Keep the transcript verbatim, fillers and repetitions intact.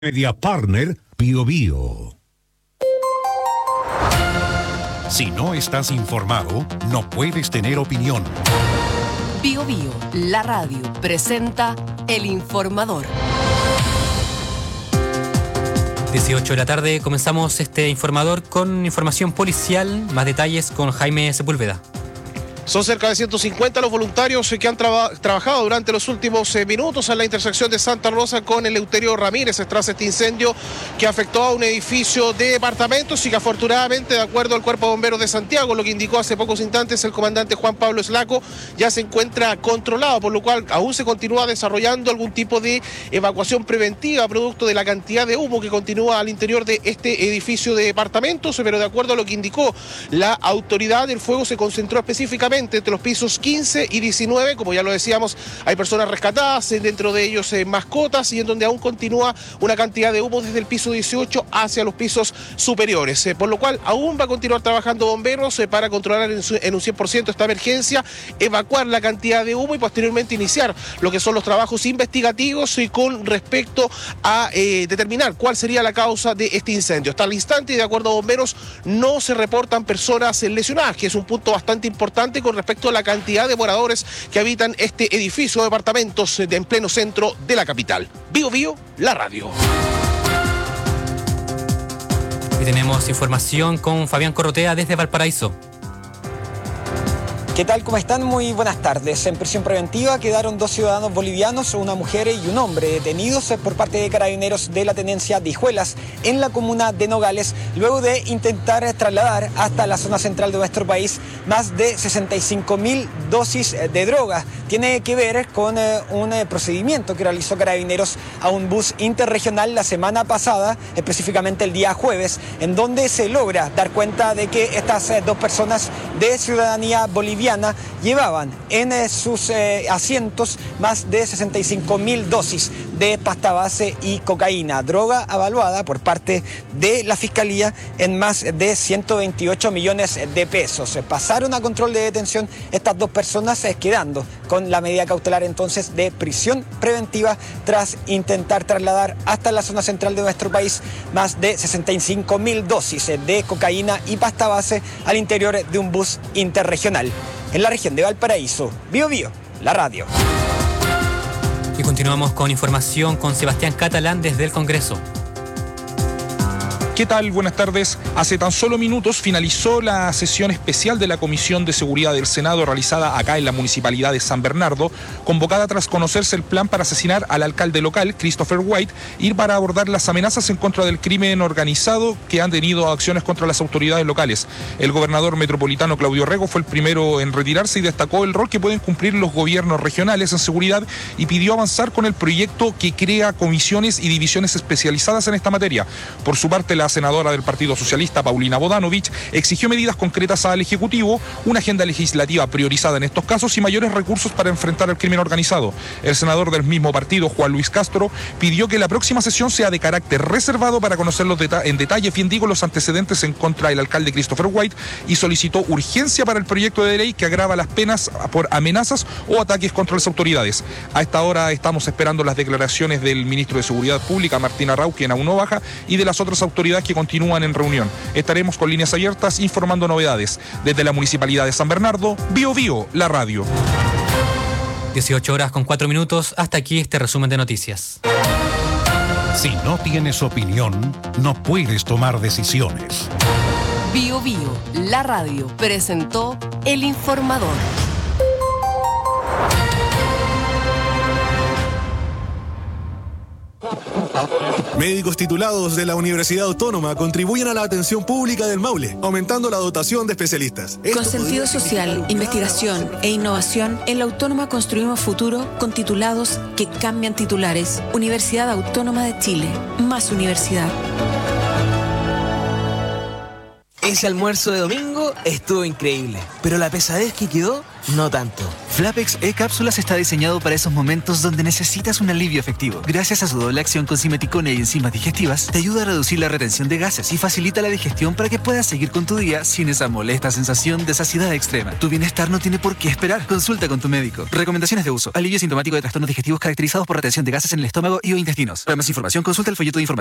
Media Partner Bio Bio. Si no estás informado, no puedes tener opinión. Bio Bio, la radio, presenta El Informador. dieciocho de la tarde comenzamos este Informador con información policial. Más detalles con Jaime Sepúlveda. Son cerca de ciento cincuenta los voluntarios que han traba- trabajado durante los últimos eh, minutos en la intersección de Santa Rosa con Eleuterio Ramírez tras este incendio que afectó a un edificio de departamentos y que afortunadamente, de acuerdo al Cuerpo de Bomberos de Santiago, lo que indicó hace pocos instantes el comandante Juan Pablo Eslaco, ya se encuentra controlado, por lo cual aún se continúa desarrollando algún tipo de evacuación preventiva producto de la cantidad de humo que continúa al interior de este edificio de departamentos, pero de acuerdo a lo que indicó la autoridad, el fuego se concentró específicamente entre los pisos quince y diecinueve, como ya lo decíamos, hay personas rescatadas, dentro de ellos eh, mascotas, y en donde aún continúa una cantidad de humo desde el piso dieciocho hacia los pisos superiores, eh, por lo cual aún va a continuar trabajando bomberos eh, para controlar en, su, en un cien por ciento esta emergencia, evacuar la cantidad de humo y posteriormente iniciar lo que son los trabajos investigativos y con respecto a eh, determinar cuál sería la causa de este incendio. Hasta el instante, y de acuerdo a bomberos, no se reportan personas lesionadas, que es un punto bastante importante con respecto a la cantidad de moradores que habitan este edificio de departamentos de en pleno centro de la capital. Bio Bio, la radio. Y tenemos información con Fabián Corrotea desde Valparaíso. ¿Qué tal? ¿Cómo están? Muy buenas tardes. En prisión preventiva quedaron dos ciudadanos bolivianos, una mujer y un hombre, detenidos por parte de carabineros de la tenencia de Hijuelas en la comuna de Nogales, luego de intentar trasladar hasta la zona central de nuestro país más de sesenta y cinco mil dosis de droga. Tiene que ver con eh, un eh, procedimiento que realizó carabineros a un bus interregional la semana pasada, específicamente el día jueves, en donde se logra dar cuenta de que estas eh, dos personas de ciudadanía boliviana llevaban en eh, sus eh, asientos más de sesenta y cinco mil dosis de pasta base y cocaína, droga avaluada por parte de la Fiscalía en más de ciento veintiocho millones de pesos. Pasaron a control de detención estas dos personas, eh, quedando con la medida cautelar entonces de prisión preventiva tras intentar trasladar hasta la zona central de nuestro país más de sesenta y cinco mil dosis de cocaína y pasta base al interior de un bus interregional. En la región de Valparaíso, Bio Bio, la radio. Y continuamos con información con Sebastián Catalán desde el Congreso. ¿Qué tal? Buenas tardes. Hace tan solo minutos finalizó la sesión especial de la Comisión de Seguridad del Senado realizada acá en la Municipalidad de San Bernardo, convocada tras conocerse el plan para asesinar al alcalde local, Christopher White, y para abordar las amenazas en contra del crimen organizado que han tenido acciones contra las autoridades locales. El gobernador metropolitano Claudio Rego fue el primero en retirarse y destacó el rol que pueden cumplir los gobiernos regionales en seguridad y pidió avanzar con el proyecto que crea comisiones y divisiones especializadas en esta materia. Por su parte, la senadora del Partido Socialista, Paulina Bodanovich, exigió medidas concretas al Ejecutivo, una agenda legislativa priorizada en estos casos y mayores recursos para enfrentar el crimen organizado. El senador del mismo partido, Juan Luis Castro, pidió que la próxima sesión sea de carácter reservado para conocer los deta- en detalle, bien digo, los antecedentes en contra del alcalde Christopher White y solicitó urgencia para el proyecto de ley que agrava las penas por amenazas o ataques contra las autoridades. A esta hora estamos esperando las declaraciones del ministro de Seguridad Pública, Martín Arrau, quien aún no baja, y de las otras autoridades que continúan en reunión. Estaremos con líneas abiertas informando novedades. Desde la Municipalidad de San Bernardo, Bio Bio, la radio. dieciocho horas con cuatro minutos. Hasta aquí este resumen de noticias. Si no tienes opinión, no puedes tomar decisiones. Bio Bio, la radio, presentó El Informador. Médicos titulados de la Universidad Autónoma contribuyen a la atención pública del Maule, aumentando la dotación de especialistas. Esto Con sentido social, investigación e innovación, en la Autónoma construimos futuro con titulados que cambian titulares. Universidad Autónoma de Chile. Más universidad. Ese almuerzo de domingo estuvo increíble, pero la pesadez que quedó, no tanto. Flapex E-Cápsulas está diseñado para esos momentos donde necesitas un alivio efectivo. Gracias a su doble acción con simeticona y enzimas digestivas, te ayuda a reducir la retención de gases y facilita la digestión para que puedas seguir con tu día sin esa molesta sensación de saciedad extrema. Tu bienestar no tiene por qué esperar. Consulta con tu médico. Recomendaciones de uso. Alivio sintomático de trastornos digestivos caracterizados por retención de gases en el estómago y o intestinos. Para más información, consulta el folleto de información